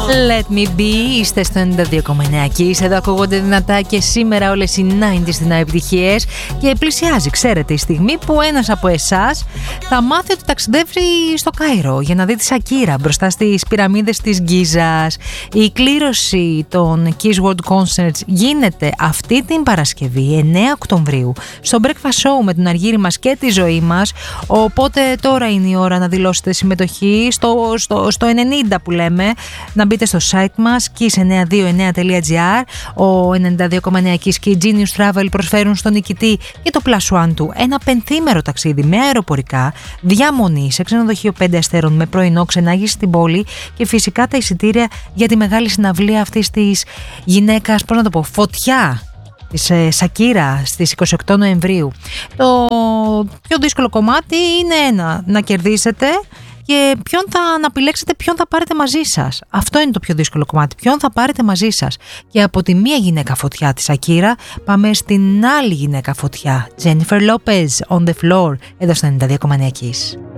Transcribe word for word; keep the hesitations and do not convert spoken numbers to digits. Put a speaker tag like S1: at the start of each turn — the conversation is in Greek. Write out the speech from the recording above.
S1: Let me be, είστε στο ενενήντα δύο κόμμα εννέα και είστε εδώ, ακούγονται δυνατά και σήμερα όλες οι ενενήντα στην επιτυχίες και πλησιάζει, ξέρετε, η στιγμή που ένας από εσάς θα μάθει ότι ταξιδεύει στο Κάιρο για να δει τη Σακύρα μπροστά στις πυραμίδες της Γκίζας. Η κλήρωση των Kiss World Concerts γίνεται αυτή την Παρασκευή εννέα Οκτωβρίου στο Breakfast Show με τον Αργύρι μας και τη ζωή μας, οπότε τώρα είναι η ώρα να δηλώσετε συμμετοχή στο, στο, στο ενενήντα που λέμε, να μπείτε στο site μας kiss εννιακόσια είκοσι εννέα τελεία gr. Ο ενενήντα δύο κόμμα εννέα Kiss και η Genius Travel προσφέρουν στον νικητή και το Plus One του ένα πενθήμερο ταξίδι με αεροπορικά, διαμονή σε ξενοδοχείο πέντε αστέρων με πρωινό, ξενάγηση στην πόλη και φυσικά τα εισιτήρια για τη μεγάλη συναυλία αυτής της γυναίκας, πώς να το πω, φωτιά της Σακύρα στις είκοσι οκτώ Νοεμβρίου. Το πιο δύσκολο κομμάτι είναι ένα, να κερδίσετε και ποιον θα αναπιλέξετε, ποιον θα πάρετε μαζί σας. Αυτό είναι το πιο δύσκολο κομμάτι. Ποιον θα πάρετε μαζί σας. Και από τη μία γυναίκα φωτιά της Σακύρα πάμε στην άλλη γυναίκα φωτιά. Jennifer Lopez, On the Floor, εδώ στο ενενήντα δύο κόμμα εννέα Kiss.